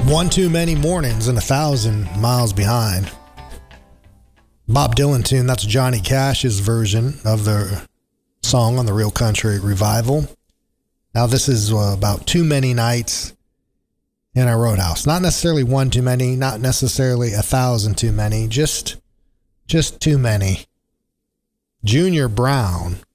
One Too Many Mornings and 1,000 Miles Behind. Bob Dylan tune. That's Johnny Cash's version of the song on the Real Country Revival. Now this is about too many nights in a roadhouse. Not necessarily one too many, not necessarily 1,000 too many, just too many. Junior Brown